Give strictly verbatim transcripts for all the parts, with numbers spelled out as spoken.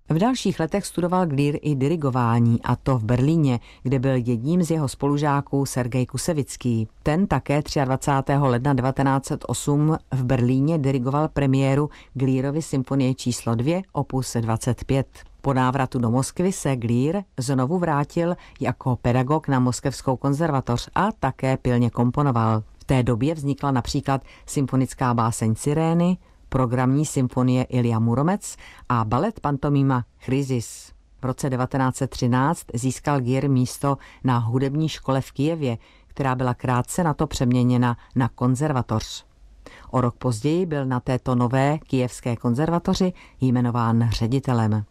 V dalších letech studoval Glír i dirigování, a to v Berlíně, kde byl jedním z jeho spolužáků Sergej Kusevický. Ten také dvacátého třetího ledna devatenáct set osm v Berlíně dirigoval premiéru Glírovy symfonie číslo dvě opus dvacet pět. Po návratu do Moskvy se Glír znovu vrátil jako pedagog na Moskevskou konzervatoř a také pilně komponoval. V té době vznikla například symfonická báseň Sirény, programní symfonie Ilja Muromec a balet pantomima Chrysis. V roce devatenáct set třináct získal Glír místo na hudební škole v Kyjevě, která byla krátce na to přeměněna na konzervatoř. O rok později byl na této nové kyjevské konzervatoři jmenován ředitelem.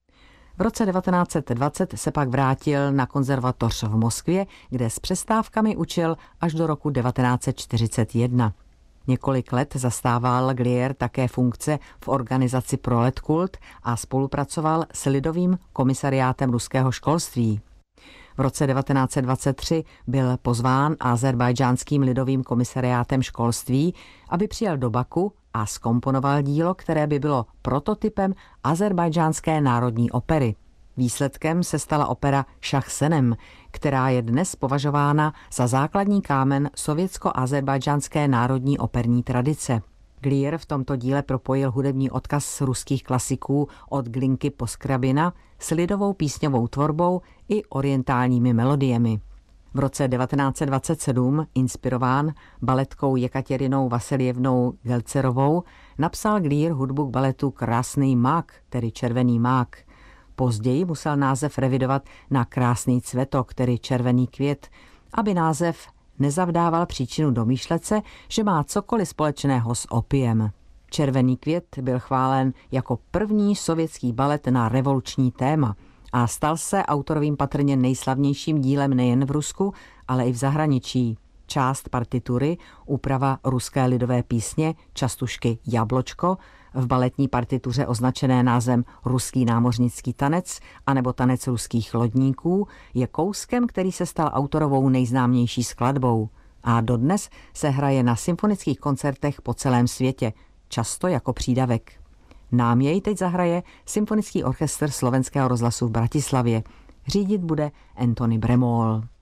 V roce devatenáct set dvacet se pak vrátil na konzervatoř v Moskvě, kde s přestávkami učil až do roku devatenáct set čtyřicet jedna. Několik let zastával Glír také funkce v organizaci Proletkult a spolupracoval s Lidovým komisariátem ruského školství. V roce devatenáct set dvacet tři byl pozván Azerbajdžánským lidovým komisariátem školství, aby přijel do Baku a zkomponoval dílo, které by bylo prototypem azerbajdžánské národní opery. Výsledkem se stala opera Šach Senem, která je dnes považována za základní kámen sovětsko-azerbajdžánské národní operní tradice. Glír v tomto díle propojil hudební odkaz z ruských klasiků od Glinky po Skrabina s lidovou písňovou tvorbou i orientálními melodiemi. V roce devatenáct set dvacet sedm, inspirován baletkou Jekatěrinou Vasiljevnou Gelcerovou, napsal Glír hudbu k baletu Krásný mák, tedy Červený mák. Později musel název revidovat na Krásný cvetok, tedy Červený květ, aby název nezavdával příčinu domýšlet se, že má cokoliv společného s opiem. Červený květ byl chválen jako první sovětský balet na revoluční téma a stal se autorovým patrně nejslavnějším dílem nejen v Rusku, ale i v zahraničí. Část partitury, úprava ruské lidové písně Častušky Jabločko, v baletní partituře označené názvem Ruský námořnický tanec anebo Tanec ruských lodníků, je kouskem, který se stal autorovou nejznámější skladbou a dodnes se hraje na symfonických koncertech po celém světě, často jako přídavek. Nám jej teď zahraje Symfonický orchestr Slovenského rozhlasu v Bratislavě. Řídit bude Antony Bremol.